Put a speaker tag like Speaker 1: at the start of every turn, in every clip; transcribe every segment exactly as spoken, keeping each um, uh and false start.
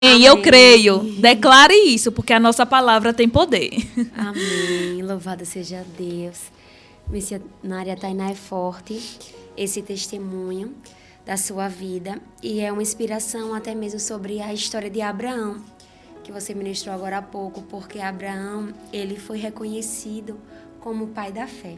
Speaker 1: E eu creio. Declare isso, porque a nossa palavra tem poder.
Speaker 2: Amém. Louvado seja Deus. Missionária Tainá, é forte esse testemunho da sua vida e é uma inspiração até mesmo sobre a história de Abraão, que você ministrou agora há pouco, porque Abraão, ele foi reconhecido como o pai da fé.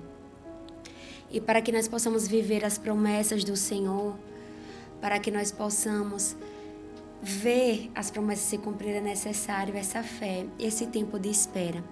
Speaker 2: E para que nós possamos viver as promessas do Senhor, para que nós possamos ver as promessas se cumprir, é necessário essa fé, esse tempo de espera.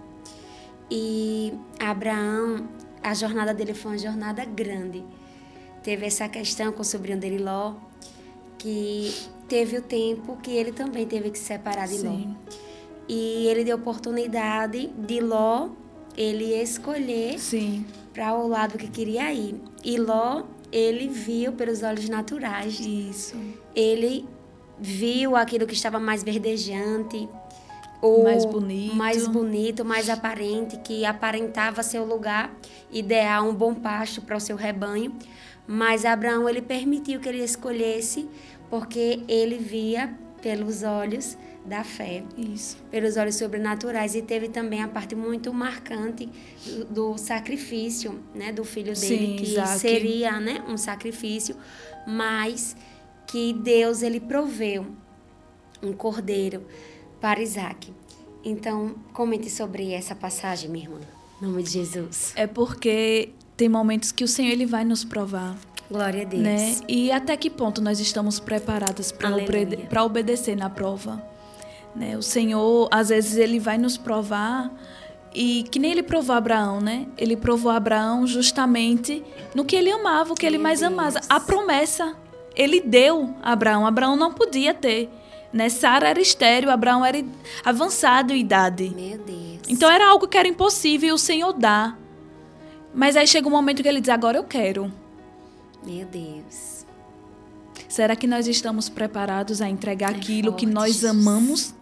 Speaker 2: E Abraão, a jornada dele foi uma jornada grande. Teve essa questão com o sobrinho dele, Ló, que teve o tempo que ele também teve que se separar de Ló. Sim. E ele deu oportunidade de Ló, ele escolher para o lado que queria ir. E Ló, ele viu pelos olhos naturais.
Speaker 1: Isso.
Speaker 2: Ele viu aquilo que estava mais verdejante, ou
Speaker 1: mais bonito,
Speaker 2: mais bonito, mais aparente, que aparentava ser o lugar ideal, um bom pasto para o seu rebanho. Mas Abraão, ele permitiu que ele escolhesse, porque ele via pelos olhos da fé,
Speaker 1: Isso.
Speaker 2: pelos olhos sobrenaturais. E teve também a parte muito marcante do, do sacrifício, né, do filho dele,
Speaker 1: Sim,
Speaker 2: que
Speaker 1: Isaac.
Speaker 2: seria, né, um sacrifício, mas que Deus, ele proveu um cordeiro para Isaac. Então, comente sobre essa passagem, minha irmã. Em nome de Jesus.
Speaker 1: É porque tem momentos que o Senhor, ele vai nos provar.
Speaker 2: Glória a Deus.
Speaker 1: Né? E até que ponto nós estamos preparadas para obede- para obedecer na prova? Né? O Senhor, às vezes, ele vai nos provar, e que nem ele provou Abraão, né? Ele provou Abraão justamente no que ele amava, o que ele
Speaker 2: Meu
Speaker 1: mais
Speaker 2: Deus.
Speaker 1: amava. A promessa, ele deu a Abraão. Abraão não podia ter. Né? Sara era estéril, Abraão era avançado em idade.
Speaker 2: Meu Deus.
Speaker 1: Então era algo que era impossível e o Senhor dá. Mas aí chega um momento que ele diz, agora eu quero.
Speaker 2: Meu Deus.
Speaker 1: Será que nós estamos preparados a entregar
Speaker 2: É
Speaker 1: aquilo
Speaker 2: forte,
Speaker 1: que nós
Speaker 2: Jesus.
Speaker 1: amamos?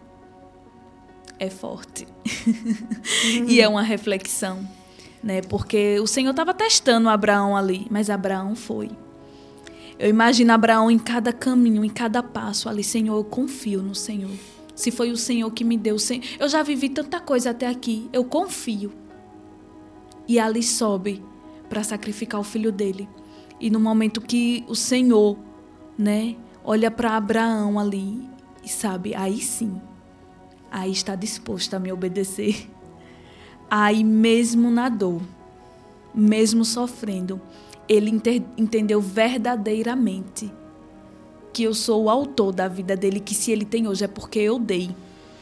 Speaker 1: É forte. Uhum. E é uma reflexão, né? Porque o Senhor estava testando Abraão ali, mas Abraão foi. Eu imagino Abraão em cada caminho, em cada passo ali. Senhor, eu confio no Senhor. Se foi o Senhor que me deu, eu já vivi tanta coisa até aqui, eu confio. E ali sobe para sacrificar o filho dele. E no momento que o Senhor, né, olha para Abraão ali e sabe, aí sim, aí está disposto a me obedecer. Aí mesmo na dor, mesmo sofrendo, ele enter, entendeu verdadeiramente que eu sou o autor da vida dele, que se ele tem hoje é porque eu dei.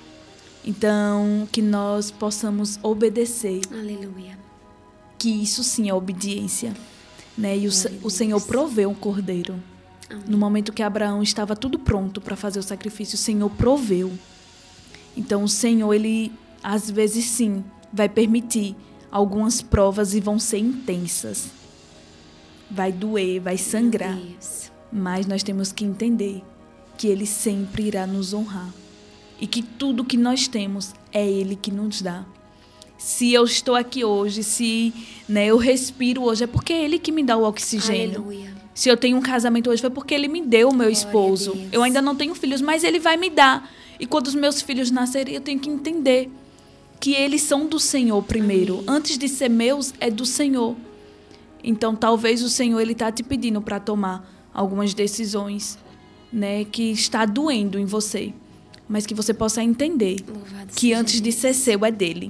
Speaker 1: Então, que nós possamos obedecer.
Speaker 2: Aleluia.
Speaker 1: Que isso sim é obediência. Né? E o, o Senhor proveu um cordeiro.
Speaker 2: Amém.
Speaker 1: No momento que Abraão estava tudo pronto para fazer o sacrifício, o Senhor proveu. Então, o Senhor, ele, às vezes sim, vai permitir algumas provas e vão ser intensas. Vai doer, vai sangrar. Mas nós temos que entender que Ele sempre irá nos honrar. E que tudo que nós temos é Ele que nos dá. Se eu estou aqui hoje, se né, eu respiro hoje, é porque é Ele que me dá o oxigênio.
Speaker 2: Aleluia.
Speaker 1: Se eu tenho um casamento hoje, foi porque Ele me deu o meu esposo. Eu ainda não tenho filhos, mas Ele vai me dar. E quando os meus filhos nascerem, eu tenho que entender que eles são do Senhor primeiro. Amém. Antes de ser meus, é do Senhor. Então, talvez o Senhor ele está te pedindo para tomar algumas decisões, né, que está doendo em você, mas que você possa entender
Speaker 2: Louvado
Speaker 1: que antes de ser seu é dele.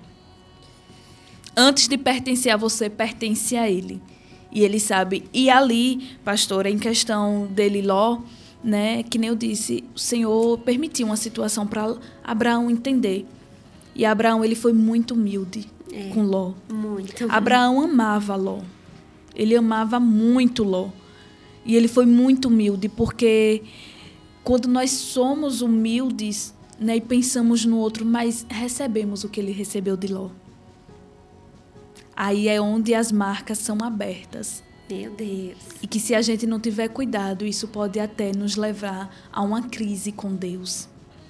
Speaker 1: Antes de pertencer a você, pertence a ele. E ele sabe. E ali, pastora, em questão dele, Ló, né, que nem eu disse, o Senhor permitiu uma situação para Abraão entender. E Abraão ele foi muito humilde é, com Ló.
Speaker 2: Muito.
Speaker 1: Abraão amava Ló. Ele amava muito Ló. E ele foi muito humilde, porque quando nós somos humildes, né, e pensamos no outro, mas recebemos o que ele recebeu de Ló. Aí é onde as marcas são abertas.
Speaker 2: Meu Deus.
Speaker 1: E que se a gente não tiver cuidado, isso pode até nos levar a uma crise com Deus.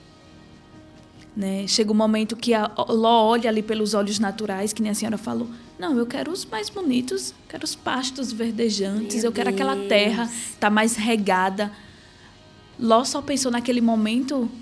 Speaker 1: Né? Chega um momento que a Ló olha ali pelos olhos naturais, que nem a senhora falou. Não, eu quero os mais bonitos, quero os pastos verdejantes,
Speaker 2: Meu
Speaker 1: eu quero
Speaker 2: Deus.
Speaker 1: aquela terra tá mais regada. Ló só pensou naquele momento